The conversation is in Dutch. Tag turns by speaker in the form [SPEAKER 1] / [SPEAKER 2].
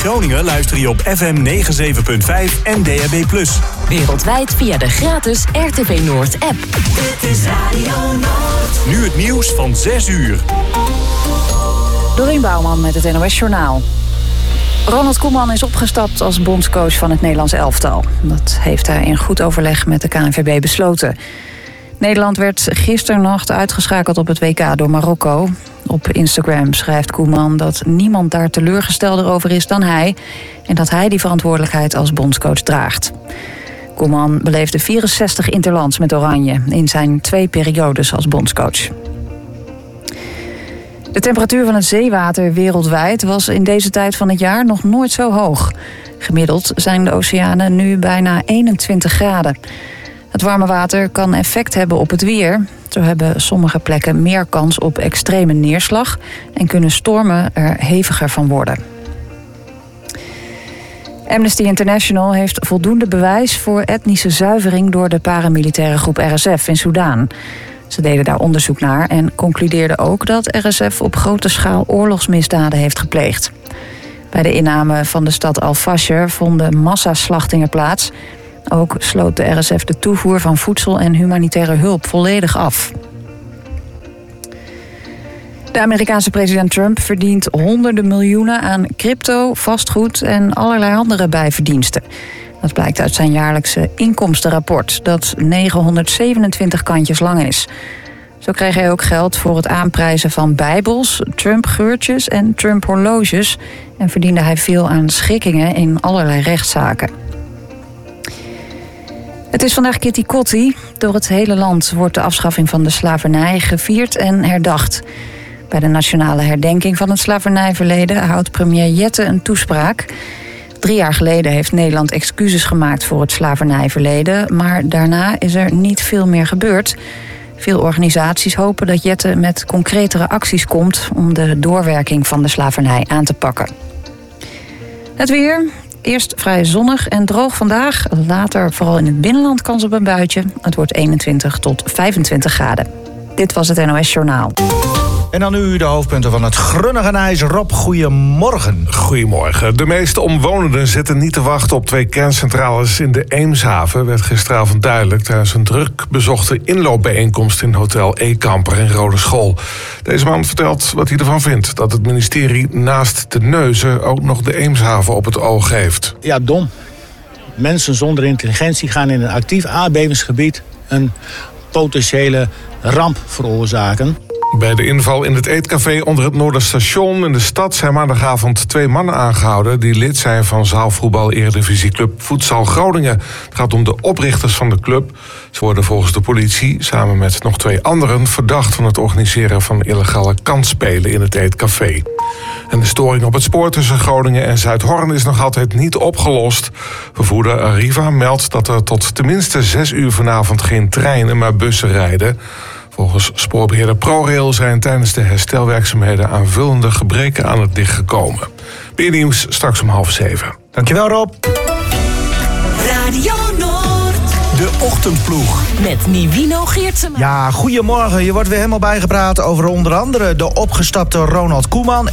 [SPEAKER 1] Groningen luister je op FM 97.5 en DAB+.
[SPEAKER 2] Wereldwijd via de gratis RTV Noord app.
[SPEAKER 3] Dit is Radio Noord.
[SPEAKER 1] Nu het nieuws van 6 uur.
[SPEAKER 4] Dorien Bouwman met het NOS Journaal. Ronald Koeman is opgestapt als bondscoach van het Nederlands elftal. Dat heeft hij in goed overleg met de KNVB besloten. Nederland werd gisternacht uitgeschakeld op het WK door Marokko. Op Instagram schrijft Koeman dat niemand daar teleurgestelder over is dan hij, en dat hij die verantwoordelijkheid als bondscoach draagt. Koeman beleefde 64 interlands met Oranje in zijn 2 periodes als bondscoach. De temperatuur van het zeewater wereldwijd was in deze tijd van het jaar nog nooit zo hoog. Gemiddeld zijn de oceanen nu bijna 21 graden. Het warme water kan effect hebben op het weer. Zo hebben sommige plekken meer kans op extreme neerslag en kunnen stormen er heviger van worden. Amnesty International heeft voldoende bewijs voor etnische zuivering door de paramilitaire groep RSF in Soedan. Ze deden daar onderzoek naar en concludeerden ook dat RSF op grote schaal oorlogsmisdaden heeft gepleegd. Bij de inname van de stad Al-Fasher vonden massaslachtingen plaats. Ook sloot de RSF de toevoer van voedsel en humanitaire hulp volledig af. De Amerikaanse president Trump verdient honderden miljoenen aan crypto, vastgoed en allerlei andere bijverdiensten. Dat blijkt uit zijn jaarlijkse inkomstenrapport, dat 927 kantjes lang is. Zo kreeg hij ook geld voor het aanprijzen van bijbels, Trump-geurtjes en Trump-horloges en verdiende hij veel aan schikkingen in allerlei rechtszaken. Het is vandaag Kitty Kotti. Door het hele land wordt de afschaffing van de slavernij gevierd en herdacht. Bij de nationale herdenking van het slavernijverleden houdt premier Jette een toespraak. 3 jaar geleden heeft Nederland excuses gemaakt voor het slavernijverleden, maar daarna is er niet veel meer gebeurd. Veel organisaties hopen dat Jette met concretere acties komt om de doorwerking van de slavernij aan te pakken. Het weer. Eerst vrij zonnig en droog vandaag. Later vooral in het binnenland kans op een buitje. Het wordt 21 tot 25 graden. Dit was het NOS Journaal.
[SPEAKER 5] En dan nu de hoofdpunten van het Groningenijs. Rob, goedemorgen.
[SPEAKER 6] Goedemorgen. De meeste omwonenden zitten niet te wachten op 2 kerncentrales in de Eemshaven, werd gisteravond duidelijk tijdens een druk bezochte inloopbijeenkomst in Hotel E-Kamper in Rodeschool. Deze man vertelt wat hij ervan vindt, dat het ministerie naast de neuzen ook nog de Eemshaven op het oog heeft.
[SPEAKER 7] Ja, dom. Mensen zonder intelligentie gaan in een actief aardbevingsgebied een potentiële ramp veroorzaken.
[SPEAKER 6] Bij de inval in het eetcafé onder het Noorderstation in de stad zijn maandagavond 2 mannen aangehouden die lid zijn van zaalvoetbal-eredivisieclub Futsal Groningen. Het gaat om de oprichters van de club. Ze worden volgens de politie samen met nog 2 anderen verdacht van het organiseren van illegale kansspelen in het eetcafé. En de storing op het spoor tussen Groningen en Zuidhorn is nog altijd niet opgelost. Vervoerder Arriva meldt dat er tot tenminste 6 uur vanavond geen treinen, maar bussen rijden. Volgens spoorbeheerder ProRail zijn tijdens de herstelwerkzaamheden aanvullende gebreken aan het licht gekomen. Meer nieuws straks om 6:30.
[SPEAKER 5] Dankjewel, Rob.
[SPEAKER 3] Radio Noord.
[SPEAKER 1] De Ochtendploeg.
[SPEAKER 2] Met Nivino Geertsema.
[SPEAKER 5] Ja, goedemorgen. Je wordt weer helemaal bijgepraat over onder andere de opgestapte Ronald Koeman